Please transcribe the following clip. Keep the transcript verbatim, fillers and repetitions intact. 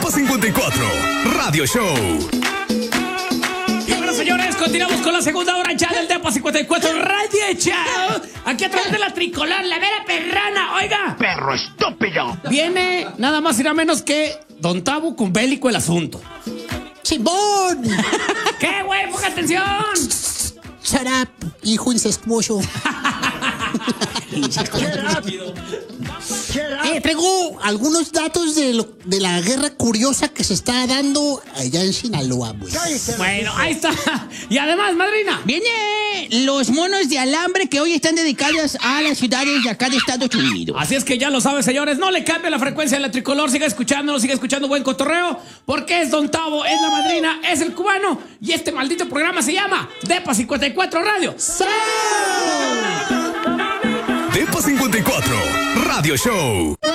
Depa cincuenta y cuatro Radio Show. Y bueno, señores, continuamos con la segunda hora ya del Depa cincuenta y cuatro Radio Show. Aquí a través de la tricolor, la vera perrana. Oiga, ¡Perro estúpido! viene nada más y nada menos que Don Tabo con bélico el asunto. ¡Chimbón! ¿Qué, güey? ¡Ponga atención! Shut up, hijo incestuoso. Eh, traigo algunos datos de, lo, de la guerra curiosa que se está dando allá en Sinaloa, güey. Bueno, ahí está. Y además, madrina, Viene los monos de alambre que hoy están dedicados a las ciudades de acá de Estados Unidos. así es que ya lo saben, señores. No le cambie la frecuencia de la tricolor. Siga escuchándolo, siga escuchando buen cotorreo. Porque es Don Tavo, es la madrina, es el cubano. Y este maldito programa se llama Depa cincuenta y cuatro Radio. Depa cincuenta y cuatro Radio Show.